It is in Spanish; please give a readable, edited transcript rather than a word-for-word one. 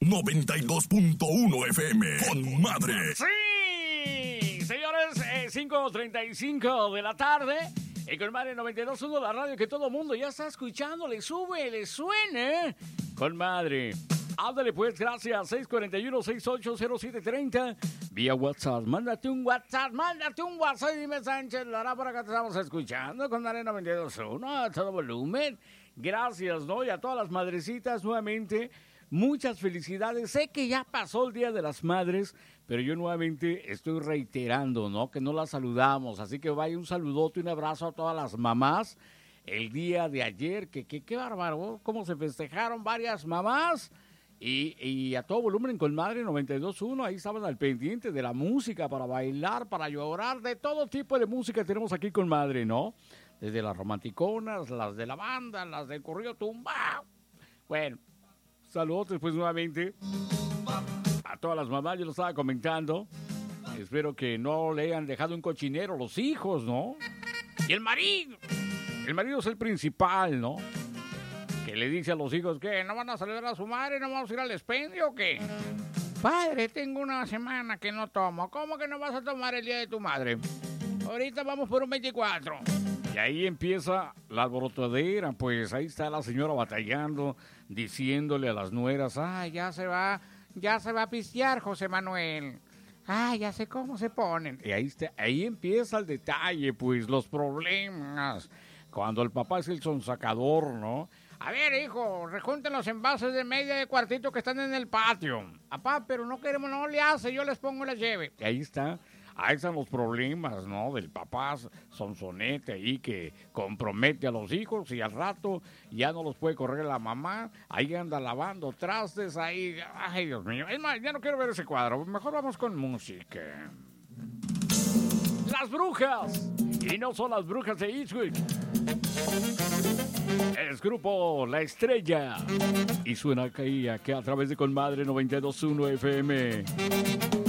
92.1 FM. Con madre. Sí, señores, 5:35 de la tarde. Y con madre 92.1, la radio que todo mundo ya está escuchando. Le sube, le suene. Con madre. Ándale pues, gracias. 641-680730. Vía WhatsApp. Mándate un WhatsApp. Dime, Sánchez Lara, por acá te estamos escuchando. Con madre 92.1 a todo volumen. Gracias, ¿no? Y a todas las madrecitas nuevamente. Muchas felicidades. Sé que ya pasó el Día de las Madres, pero yo nuevamente estoy reiterando, ¿no? Que no las saludamos. Así que vaya un saludote, un abrazo a todas las mamás. El día de ayer, que qué bárbaro, cómo se festejaron varias mamás. Y a todo volumen con Madre 92.1, ahí estaban al pendiente de la música para bailar, para llorar, de todo tipo de música tenemos aquí con Madre, ¿no? Desde las romanticonas, las de la banda, las del corrido tumbao. Bueno. Saludos pues nuevamente a todas las mamás, yo lo estaba comentando. Espero que no le hayan dejado un cochinero los hijos, ¿no? Y el marido es el principal, ¿no? Que le dice a los hijos que no van a saludar a su madre, no vamos a ir al expendio o qué. Padre, tengo una semana que no tomo. ¿Cómo que no vas a tomar el día de tu madre? Ahorita vamos por un 24. Y ahí empieza la alborotadera, pues ahí está la señora batallando, diciéndole a las nueras, ya se va a pistear, José Manuel. Ya sé cómo se ponen. Y ahí empieza el detalle, pues, los problemas. Cuando el papá es el sonsacador, ¿no? A ver, hijo, rejunten los envases de media de cuartito que están en el patio. Papá, pero no queremos, no le hace, yo les pongo la lleve. Y ahí está. Ahí están los problemas, ¿no? Del papá sonsonete ahí que compromete a los hijos y al rato ya no los puede correr la mamá. Ahí anda lavando trastes, ahí. Ay, Dios mío. Es más, ya no quiero ver ese cuadro. Mejor vamos con música. Las brujas. Y no son las brujas de Eastwick. Es grupo La Estrella. Y suena aquí a través de Con Madre 92.1 FM.